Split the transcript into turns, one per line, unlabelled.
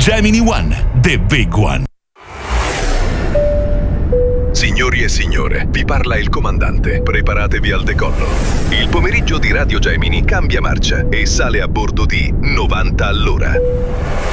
Gemini One, the big one.
Signori e signore, vi parla il comandante. Preparatevi al decollo. Il pomeriggio di Radio Gemini cambia marcia e sale a bordo di 90 all'ora.